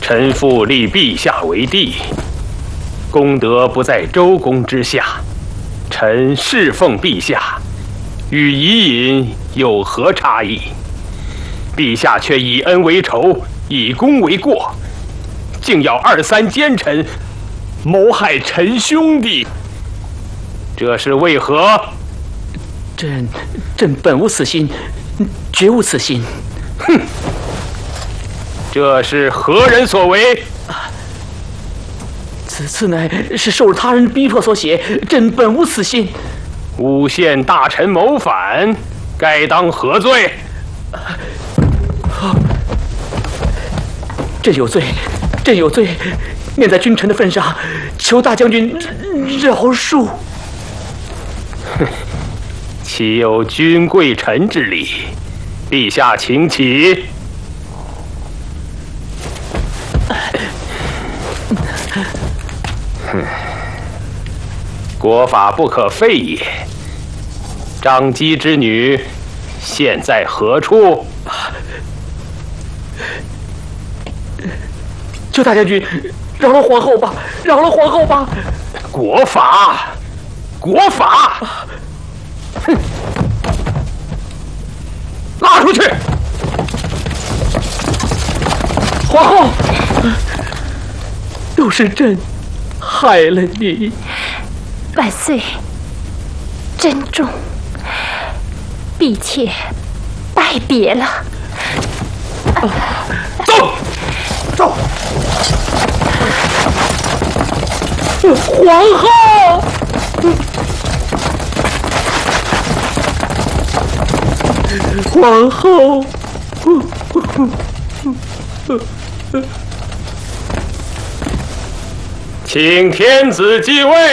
臣父立陛下为帝，功德不在周公之下，臣侍奉陛下，与伊尹有何差异？陛下却以恩为仇，以功为过，竟要二三奸臣谋害臣兄弟，这是为何？ 朕本无此心，绝无此心。 哼！这是何人所为？ 此乃是受他人逼迫所写，朕本无此心。 诬陷大臣谋反，该当何罪？ 朕有罪，朕有罪，念在君臣的份上，求大将军饶恕。 哼，岂有君贵臣之礼？陛下请起。哼，国法不可废也。张姬之女现在何处？ 求大将军饶了皇后吧，饶了皇后吧！ 国法，国法！哼，拉出去！ 皇后，都是朕害了你。 万岁，珍重，婢妾拜别了。 走，走！ 皇后，皇后， 请天子继位。